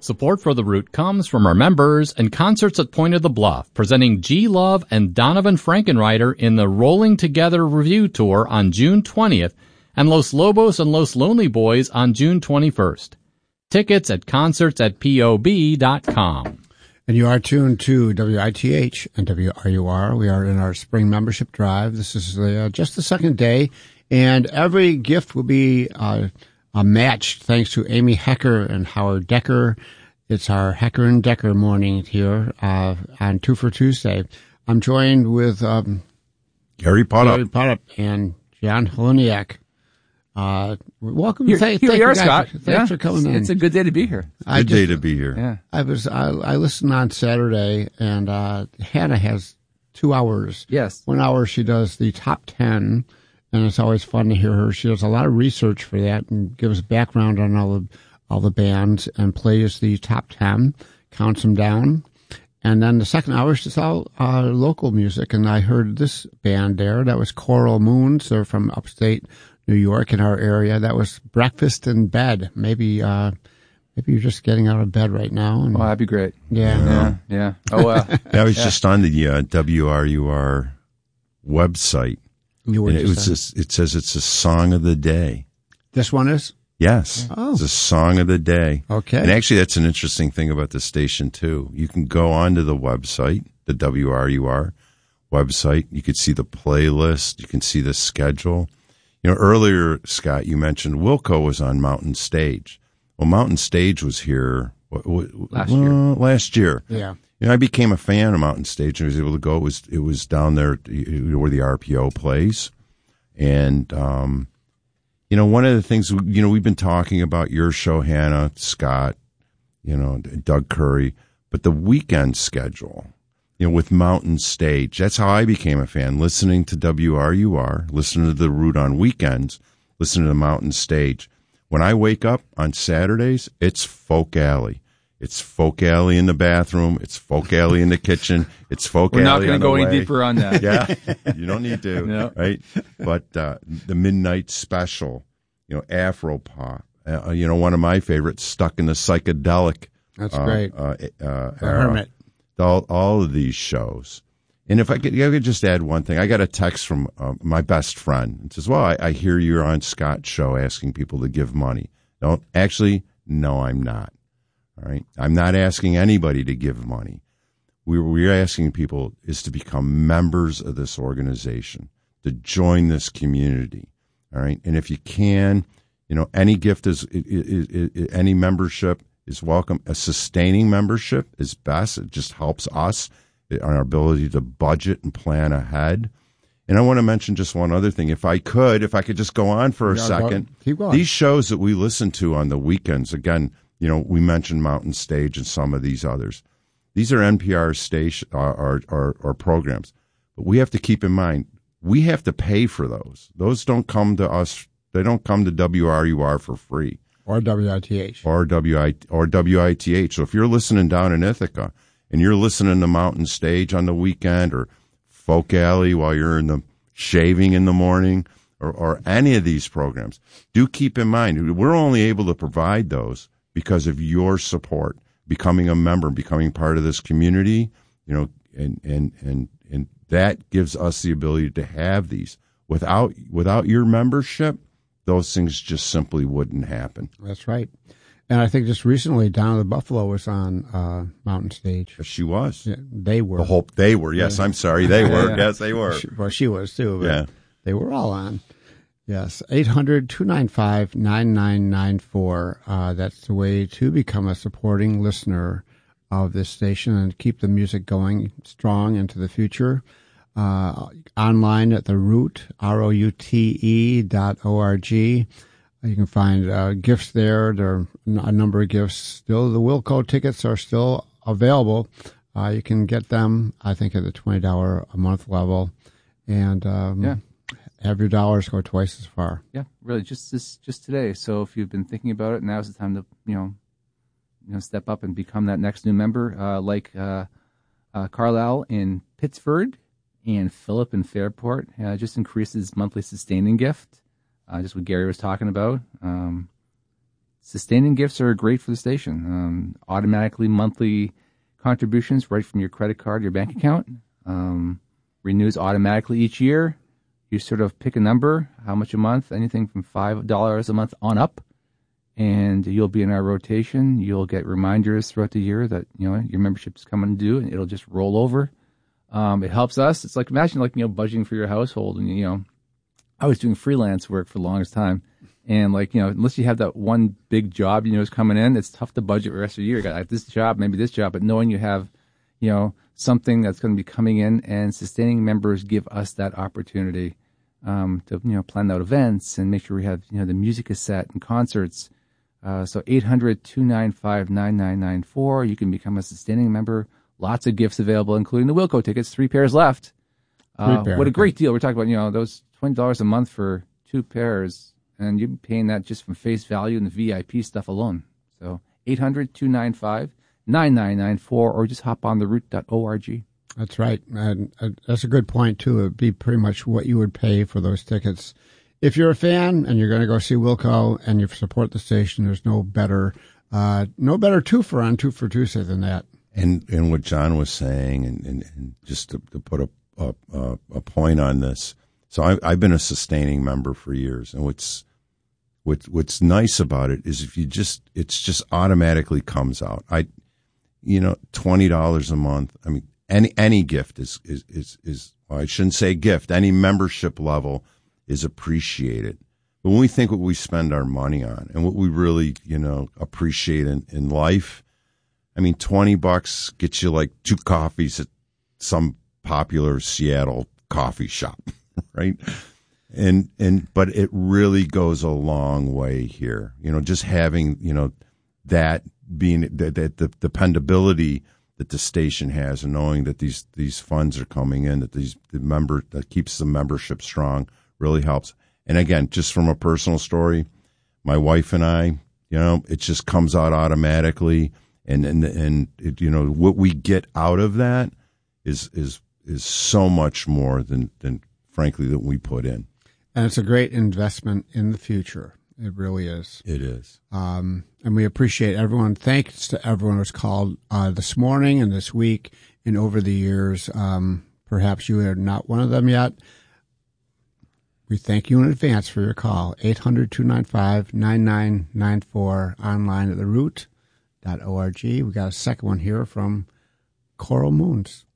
Support for The Root comes from our members and Concerts at Point of the Bluff, presenting G. Love and Donovan Frankenreiter in the Rolling Together Review Tour on June 20th, and Los Lobos and Los Lonely Boys on June 21st. Tickets at concerts@pob.com. And you are tuned to WITH and WRUR. We are in our spring membership drive. This is just the second day, and every gift will be matched thanks to Amy Hecker and Howard Decker. It's our Hecker and Decker morning here on Two for Tuesday. I'm joined with Gary Potup and John Heleniak. Welcome. Here you are, Scott. Thanks for coming in. It's a good day to be here. Good day to be here. Yeah. I listened on Saturday, and Hannah has 2 hours. Yes. 1 hour she does the top 10, and it's always fun to hear her. She does a lot of research for that and gives background on all the bands and plays the top 10, counts them down. And then the second hour is just all local music. And I heard this band there. That was Coral Moons. They're from upstate New York in our area. That was Breakfast in Bed. Maybe you're just getting out of bed right now. And, oh, that'd be great. Yeah. Yeah. Oh, I was just on the WRUR website. You were and it says it's a song of the day. This one is? Yes. Oh. It's a song of the day. Okay. And actually, that's an interesting thing about the station, too. You can go onto the website, the WRUR website. You can see the playlist. You can see the schedule. You know, earlier, Scott, you mentioned Wilco was on Mountain Stage. Well, Mountain Stage was here last year. Yeah. You know, I became a fan of Mountain Stage and was able to go. It was down there where the RPO plays. And, you know, one of the things, you know, we've been talking about your show, Hannah, Scott, you know, Doug Curry, but the weekend schedule. You know, with Mountain Stage. That's how I became a fan, listening to WRUR, listening to The Root on weekends, listening to the Mountain Stage. When I wake up on Saturdays, it's Folk Alley. It's Folk Alley in the bathroom. It's Folk Alley in the kitchen. It's Folk Alley on the way. We're not going to go any deeper on that. Yeah, you don't need to, no. Right? But the Midnight Special, you know, Afro Pop, you know, one of my favorites, Stuck in the Psychedelic. That's great. The Hermit. All of these shows. And if I could just add one thing. I got a text from my best friend. It says, well, I hear you're on Scott's show asking people to give money. No, I'm not. All right. I'm not asking anybody to give money. We're asking people is to become members of this organization, to join this community. All right. And if you can, you know, any gift is any membership is welcome. A sustaining membership is best. It just helps us on our ability to budget and plan ahead. And I want to mention just one other thing. If I could just go on for a second. Keep going. These shows that we listen to on the weekends, again, you know, we mentioned Mountain Stage and some of these others. These are NPR station or programs. But we have to keep in mind, we have to pay for those. Those don't come to us. They don't come to WRUR for free. Or WITH. Or WITH. So if you're listening down in Ithaca and you're listening to Mountain Stage on the weekend or Folk Alley while you're in the shaving in the morning or any of these programs, do keep in mind, we're only able to provide those because of your support, becoming a member, becoming part of this community, you know, and that gives us the ability to have these. Without your membership, those things just simply wouldn't happen. That's right. And I think just recently, Donna the Buffalo was on Mountain Stage. She was. Yeah, they were. They were. Yes, I'm sorry. They were. Yes, they were. She was too. But yeah. They were all on. Yes. 800-295-9994. That's the way to become a supporting listener of this station and keep the music going strong into the future. Online at the Root, ROUTE.org. You can find gifts there. There are a number of gifts. Still, the Wilco tickets are still available. You can get them, I think, at the $20 a month level. And have your dollars go twice as far. Yeah, really, just today. So if you've been thinking about it, now's the time to step up and become that next new member, like Carlisle in Pittsford and Philip in Fairport. Just increases monthly sustaining gift. Just what Gary was talking about. sustaining gifts are great for the station. Automatically monthly contributions right from your credit card, your bank account. Renews automatically each year. You sort of pick a number, how much a month, anything from $5 a month on up, and you'll be in our rotation. You'll get reminders throughout the year that your membership's coming due, and it'll just roll over. It helps us. It's like, imagine budgeting for your household, and I was doing freelance work for the longest time. And unless you have that one big job is coming in, it's tough to budget the rest of the year. You got this job, maybe this job, but knowing you have, something that's going to be coming in, and sustaining members give us that opportunity to plan out events and make sure we have the music is set and concerts. So 800-295-9994. You can become a sustaining member. Lots of gifts available, including the Wilco tickets. 3 pairs left. What a great deal. We're talking about those $20 a month for 2 pairs. And you're paying that just from face value and the VIP stuff alone. So 800-295-9994, or just hop on theroot.org. That's right. And that's a good point, too. It would be pretty much what you would pay for those tickets. If you're a fan and you're going to go see Wilco and you support the station, there's no better two-for on 2 for Tuesday than that. And what John was saying, and just to put a point on this, so I've been a sustaining member for years, and what's nice about it is it's just automatically comes out. $20 a month. I mean, any gift is well, I shouldn't say gift. Any membership level is appreciated. But when we think what we spend our money on and what we really appreciate in life, I mean, $20 gets you like 2 coffees at some popular Seattle coffee shop, right? But it really goes a long way here. Just having, that being the dependability that the station has, and knowing that these funds are coming in, that that keeps the membership strong, really helps. And again, just from a personal story, my wife and I, it just comes out automatically, and what we get out of that is so much more than frankly that we put in. And it's a great investment in the future. It really is. It is. And we appreciate everyone. Thanks to everyone who's called this morning and this week and over the years. Perhaps you are not one of them yet. We thank you in advance for your call. 800-295-9994, online at theroot.org. We got a second one here from Coral Moons.